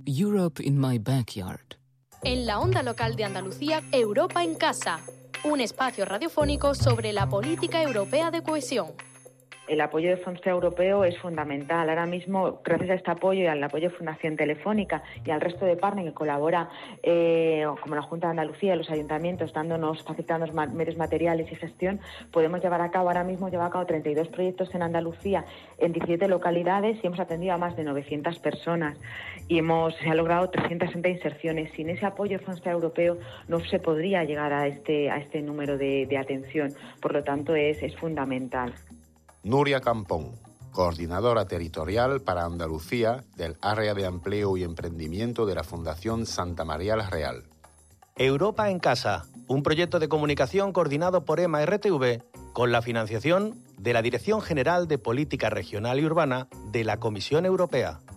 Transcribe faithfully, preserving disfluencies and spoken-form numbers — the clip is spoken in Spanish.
Europe in my backyard. En la onda local de Andalucía, Europa en casa, un espacio radiofónico sobre la política europea de cohesión. El apoyo de Fonstea Europeo es fundamental. Ahora mismo, gracias a este apoyo y al apoyo de Fundación Telefónica y al resto de partners que colabora, eh, como la Junta de Andalucía, los ayuntamientos, dándonos, facilitándonos ma- medios materiales y gestión, podemos llevar a cabo, ahora mismo lleva a cabo treinta y dos proyectos en Andalucía, en diecisiete localidades, y hemos atendido a más de novecientas personas y hemos se ha logrado trescientas sesenta inserciones. Sin ese apoyo de Fonstea Europeo no se podría llegar a este, a este número de, de atención. Por lo tanto, es, es fundamental. Nuria Campón, coordinadora territorial para Andalucía del Área de Empleo y Emprendimiento de la Fundación Santa María la Real. Europa en Casa, un proyecto de comunicación coordinado por EMA R T V con la financiación de la Dirección General de Política Regional y Urbana de la Comisión Europea.